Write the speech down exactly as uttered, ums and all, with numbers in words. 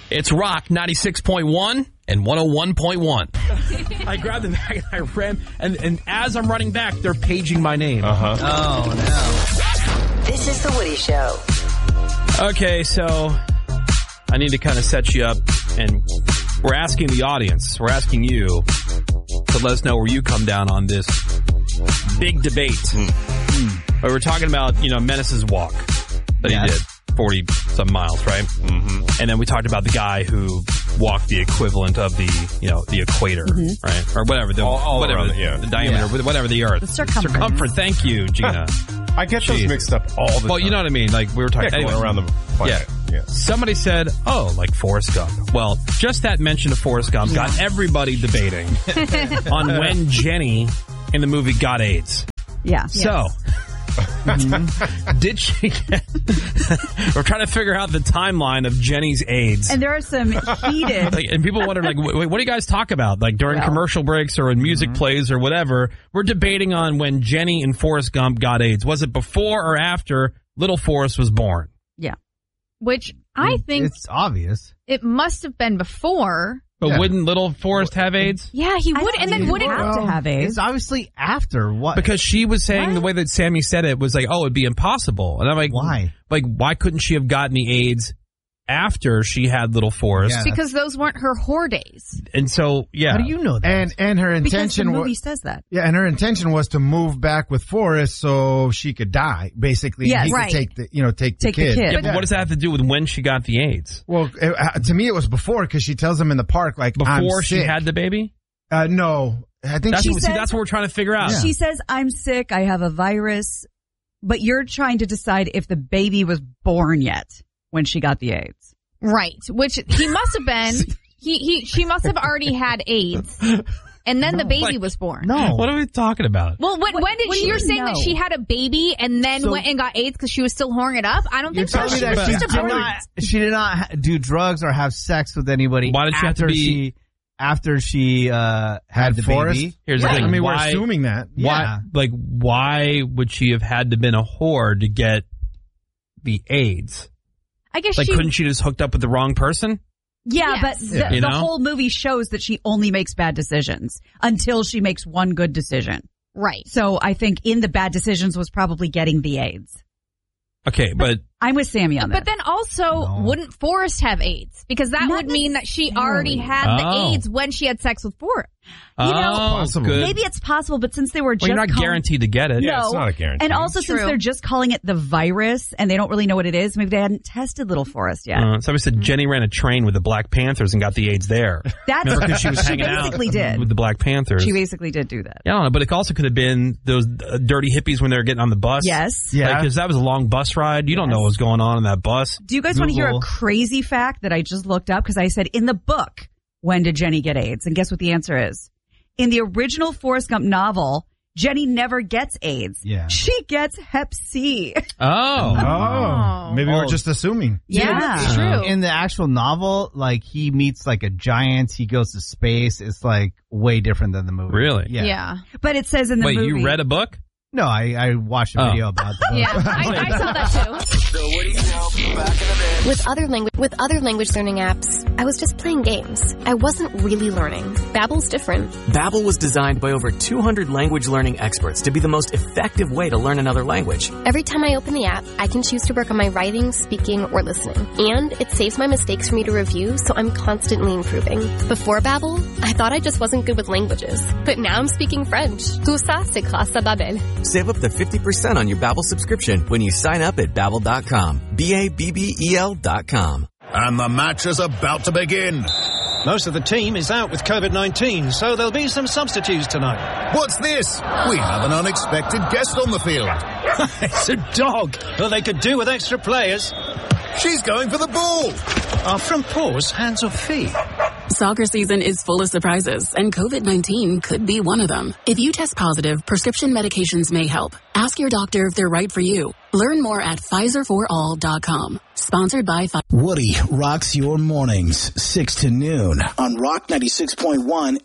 It's Rock ninety-six point one and one oh one point one. I grabbed the bag and I ran, and, and as I'm running back, they're paging my name. Uh-huh. Oh, no. This is The Woody Show. Okay, so I need to kind of set you up, and we're asking the audience, we're asking you to let us know where you come down on this big debate. Mm. But we're talking about, you know, Menace's walk that yes. he did. forty-some miles, right? Mm-hmm. And then we talked about the guy who walked the equivalent of the, you know, the equator, mm-hmm. right? Or whatever, the, all, all whatever around, the, yeah. the diameter, yeah. whatever the Earth. The circumference. Circumference, thank you, Gina. I get Jeez. those mixed up all the well, time. Well, you know what I mean? Like, we were talking yeah, anyway, around the planet. Yeah. yeah. Somebody said, oh, like Forrest Gump. Well, just that mention of Forrest Gump yeah. got everybody debating on when Jenny in the movie got AIDS. Yeah. So... Yes. Mm-hmm. Did she get... We're trying to figure out the timeline of Jenny's AIDS. And there are some heated... Like, and people wonder, like, wait, what do you guys talk about? Like, during well, commercial breaks or in music mm-hmm. plays or whatever, we're debating on when Jenny and Forrest Gump got AIDS. Was it before or after little Forrest was born? Yeah. Which I think... It's obvious. It must have been before... But yeah. wouldn't little Forrest have AIDS? Yeah, he would, and then wouldn't have to have AIDS. It's obviously after what? Because she was saying what? the way that Sammy said it was like, oh, it'd be impossible. And I'm like, why? Like, why couldn't she have gotten the AIDS after she had little Forrest? Yeah, because those weren't her whore days. And so, yeah. How do you know that? And and her intention because the movie was says that. Yeah, and her intention was to move back with Forrest so she could die, basically. Yes, he right. could take the you know take, take the kid. The kid. Yeah, but what does that have to do with when she got the AIDS? Well, it, uh, to me, it was before because she tells him in the park like before I'm she sick. had the baby. Uh, no, I think that's she what, says, see, that's what we're trying to figure out. Yeah. She says, "I'm sick. I have a virus," but you're trying to decide if the baby was born yet when she got the AIDS. Right, which he must have been. He he she must have already had AIDS, and then no, the baby like, was born. No, what are we talking about? Well, when, what, when did what she? You you're saying know? that she had a baby and then so, went and got AIDS because she was still whoring it up? I don't think so. She, She was she, just a did not, she did not ha- do drugs or have sex with anybody. Why did she after have to be? She, after she uh, had, had the Forrest? baby. Here's right. the thing. I mean, why, we're assuming that. Why? Yeah. Like, why would she have had to been a whore to get the AIDS? I guess like, she couldn't she just hooked up with the wrong person? Yeah, yes. but the, you the know? whole movie shows that she only makes bad decisions until she makes one good decision. Right. So I think in the bad decisions was probably getting the AIDS. Okay, but... I'm with Sammy on that. But then also, no. wouldn't Forrest have AIDS? Because that Not would mean that she already had oh. the AIDS when she had sex with Forrest. You oh, know, possible. good. Maybe it's possible, but since they were just well, you're not calling, guaranteed to get it. Yeah, no, it's not a guarantee. And also, True. since they're just calling it the virus and they don't really know what it is, maybe they hadn't tested Little Forrest yet. Uh, somebody said Jenny ran a train with the Black Panthers and got the AIDS there. That's Remember, because she was she hanging basically out did. with the Black Panthers. She basically did do that. Yeah, I don't know, but it also could have been those uh, dirty hippies when they were getting on the bus. Yes. Yeah. Because that was a long bus ride. You don't Yes. know what was going on in that bus. Do you guys want to hear a Google. crazy fact that I just looked up? Because I said in the book, when did Jenny get AIDS? And guess what the answer is? In the original Forrest Gump novel, Jenny never gets AIDS. Yeah. She gets Hep C. Oh. Oh, maybe Oh. we're just assuming. Yeah. It's true. In the actual novel, like, he meets like a giant, he goes to space. It's like way different than the movie. Really? Yeah. Yeah. But it says in the Wait, movie. you read a book? No, I, I watched a Oh. video about the book. Yeah, I, I saw that too. The Woody Show, back in a bit. With other language with other language learning apps, I was just playing games. I wasn't really learning. Babbel's different. Babbel was designed by over two hundred language learning experts to be the most effective way to learn another language. Every time I open the app, I can choose to work on my writing, speaking, or listening. And it saves my mistakes for me to review, so I'm constantly improving. Before Babbel, I thought I just wasn't good with languages. But now I'm speaking French. Tout ça, c'est grâce à Babbel. Save up to fifty percent on your Babbel subscription when you sign up at Babbel dot com. B A B B E L dot com. And the match is about to begin. Most of the team is out with COVID nineteen, so there'll be some substitutes tonight. What's this? We have an unexpected guest on the field. It's a dog. Well, they could do with extra players. She's going for the ball. Are front paws hands or feet? Soccer season is full of surprises, and COVID nineteen could be one of them. If you test positive, prescription medications may help. Ask your doctor if they're right for you. Learn more at Pfizer for all dot com. Sponsored by Pfizer. Woody rocks your mornings, six to noon on Rock ninety-six point one